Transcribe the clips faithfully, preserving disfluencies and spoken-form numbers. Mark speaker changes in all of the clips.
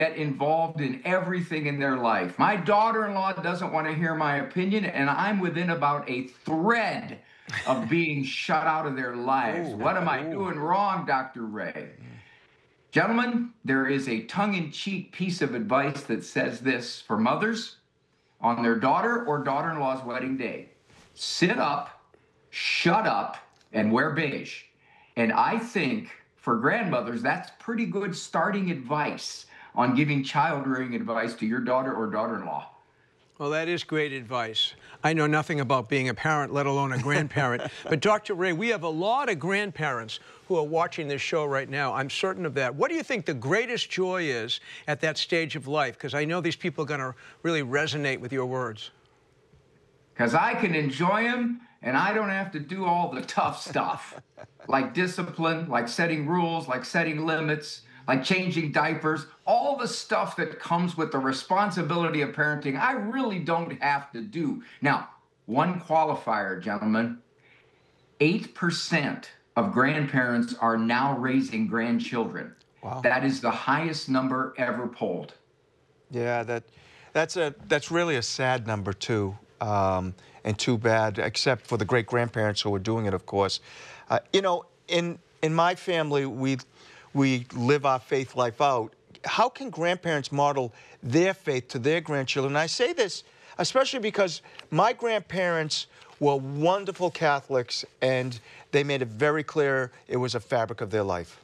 Speaker 1: get involved in everything in their life. My daughter-in-law doesn't want to hear my opinion, and I'm within about a thread of being shut out of their lives.
Speaker 2: Ooh,
Speaker 1: what am I
Speaker 2: ooh.
Speaker 1: doing wrong, Doctor Ray? Gentlemen, there is a tongue-in-cheek piece of advice that says this for mothers on their daughter or daughter-in-law's wedding day. Sit up, shut up, and wear beige. And I think for grandmothers, that's pretty good starting advice on giving child-rearing advice to your daughter or daughter-in-law.
Speaker 3: Well, that is great advice. I know nothing about being a parent, let alone a grandparent. But Doctor Ray, we have a lot of grandparents who are watching this show right now. I'm certain of that. What do you think the greatest joy is at that stage of life? Because I know these people are going to really resonate with your words.
Speaker 1: Because I can enjoy them, and I don't have to do all the tough stuff, like discipline, like setting rules, like setting limits, like changing diapers, all the stuff that comes with the responsibility of parenting, I really don't have to do. Now, one qualifier, gentlemen, eight percent of grandparents are now raising grandchildren.
Speaker 2: Wow.
Speaker 1: That is the highest number ever polled.
Speaker 2: Yeah, that, that's, a, that's really a sad number, too, um, and too bad, except for the great-grandparents who are doing it, of course. Uh, you know, in, in my family, we we live our faith life out. How can grandparents model their faith to their grandchildren? And I say this especially because my grandparents were wonderful Catholics, and they made it very clear it was a fabric of their life.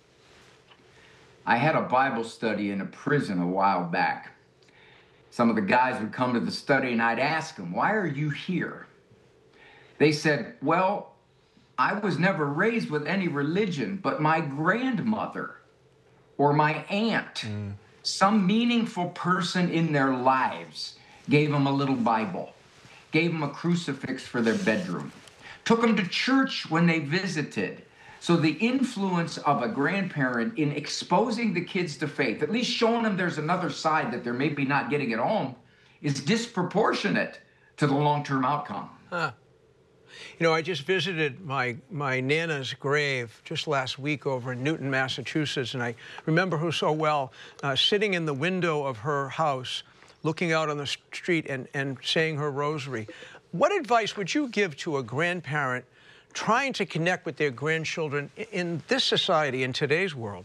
Speaker 1: I had a Bible study in a prison a while back. Some of the guys would come to the study, and I'd ask them, why are you here? They said, well, I was never raised with any religion, but my grandmother or my aunt, mm. some meaningful person in their lives gave them a little Bible, gave them a crucifix for their bedroom, took them to church when they visited. So the influence of a grandparent in exposing the kids to faith, at least showing them there's another side that they're maybe not getting at home, is disproportionate to the long-term outcome.
Speaker 3: Huh. You know, I just visited my, my Nana's grave just last week over in Newton, Massachusetts, and I remember her so well, uh, sitting in the window of her house, looking out on the street and, and saying her rosary. What advice would you give to a grandparent trying to connect with their grandchildren in this society, in today's world?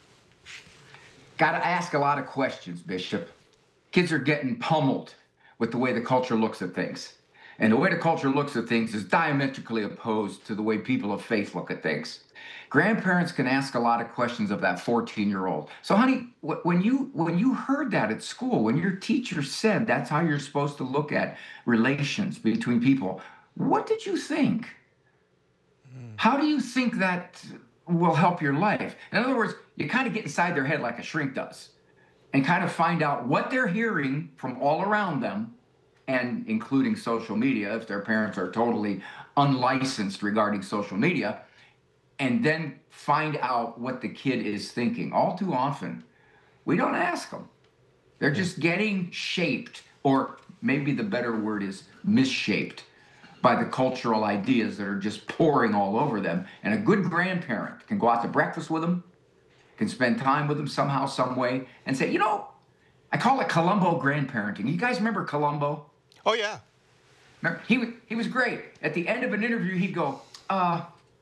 Speaker 1: Got to ask a lot of questions, Bishop. Kids are getting pummeled with the way the culture looks at things. And the way the culture looks at things is diametrically opposed to the way people of faith look at things. Grandparents can ask a lot of questions of that fourteen-year-old. So, honey, when you when you heard that at school, when your teacher said that's how you're supposed to look at relations between people, what did you think? Mm. How do you think that will help your life? In other words, you kind of get inside their head like a shrink does and kind of find out what they're hearing from all around them, and including social media, if their parents are totally unlicensed regarding social media, and then find out what the kid is thinking. All too often, we don't ask them. They're just getting shaped, or maybe the better word is misshaped, by the cultural ideas that are just pouring all over them. And a good grandparent can go out to breakfast with them, can spend time with them somehow, some way, and say, you know, I call it Columbo grandparenting. You guys remember Columbo?
Speaker 2: Oh, yeah.
Speaker 1: Remember, he, he was great. At the end of an interview, he'd go, uh,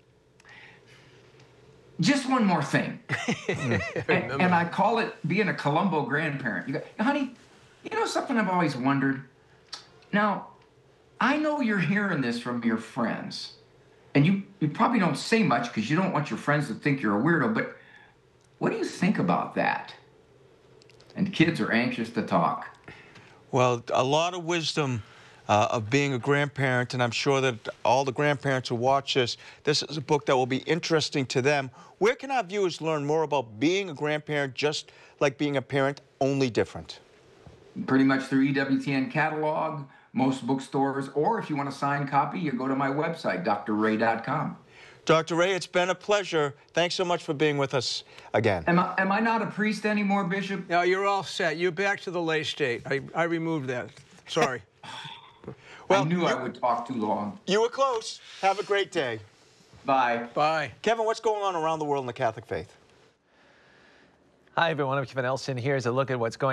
Speaker 1: just one more thing. and, and I call it being a Columbo grandparent. You go, honey, you know something I've always wondered? Now, I know you're hearing this from your friends, and you, you probably don't say much because you don't want your friends to think you're a weirdo, but what do you think about that? And kids are anxious to talk.
Speaker 2: Well, a lot of wisdom uh, of being a grandparent, and I'm sure that all the grandparents who watch this, this is a book that will be interesting to them. Where can our viewers learn more about being a grandparent, just like being a parent, only different?
Speaker 1: Pretty much through E W T N catalog, most bookstores, or if you want a signed copy, you go to my website, D R ray dot com.
Speaker 2: Doctor Ray, it's been a pleasure. Thanks so much for being with us again.
Speaker 1: Am I, am I not a priest anymore, Bishop?
Speaker 3: No, you're all set. You're back to the lay state. I, I removed that. Sorry.
Speaker 1: Well, I knew I would talk too long.
Speaker 2: You were close. Have a great day.
Speaker 1: Bye.
Speaker 3: Bye.
Speaker 2: Kevin, what's going on around the world in the Catholic faith?
Speaker 4: Hi, everyone. I'm Kevin Elson. Here's a look at what's going